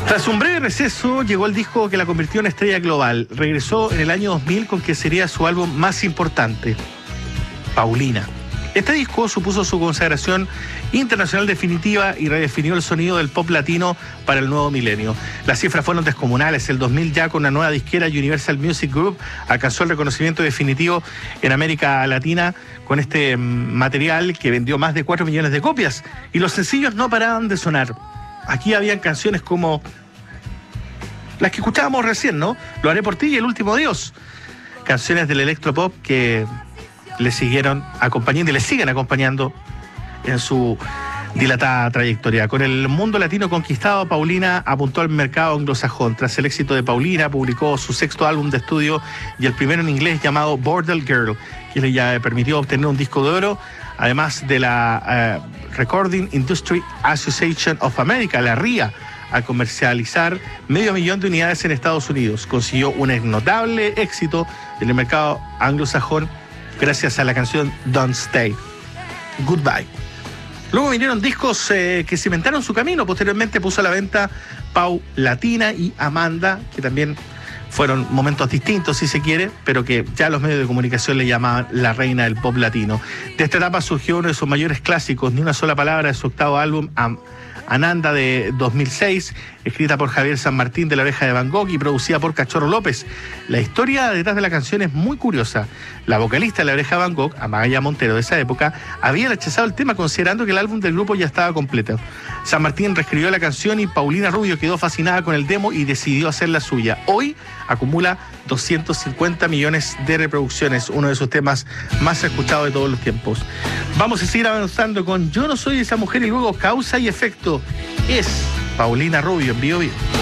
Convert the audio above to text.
Tras un breve receso, llegó el disco que la convirtió en estrella global. Regresó en el año 2000 con que sería su álbum más importante, Paulina. Este disco supuso su consagración internacional definitiva y redefinió el sonido del pop latino para el nuevo milenio. Las cifras fueron descomunales. El 2000 ya con la nueva disquera Universal Music Group alcanzó el reconocimiento definitivo en América Latina con este material que vendió más de 4 millones de copias. Y los sencillos no paraban de sonar. Aquí habían canciones como las que escuchábamos recién, ¿no? Lo haré por ti y El último adiós. Canciones del electropop que le siguieron acompañando y le siguen acompañando en su dilatada trayectoria. Con el mundo latino conquistado, Paulina apuntó al mercado anglosajón. Tras el éxito de Paulina, publicó su 6º álbum de estudio y el primero en inglés llamado Bordel Girl, que le permitió obtener un disco de oro, además de la Recording Industry Association of America, la RIA, a comercializar 500,000 de unidades en Estados Unidos. Consiguió un notable éxito en el mercado anglosajón gracias a la canción Don't Stay, Goodbye. Luego vinieron discos que cimentaron su camino. Posteriormente puso a la venta Paulatina y Amanda, que también fueron momentos distintos, si se quiere, pero que ya los medios de comunicación le llamaban la reina del pop latino. De esta etapa surgió uno de sus mayores clásicos, Ni una sola palabra, de su 8º álbum, Ananda, de 2006, escrita por Javier San Martín de La Oreja de Van Gogh y producida por Cachorro López. La historia detrás de la canción es muy curiosa. La vocalista de La Oreja de Van Gogh, Amaya Montero, de esa época, había rechazado el tema considerando que el álbum del grupo ya estaba completo. San Martín reescribió la canción y Paulina Rubio quedó fascinada con el demo y decidió hacerla suya. Hoy acumula 250 millones de reproducciones, uno de sus temas más escuchados de todos los tiempos. Vamos a seguir avanzando con Yo no soy esa mujer y luego Causa y Efecto. Es Paulina Rubio en Bio Bio.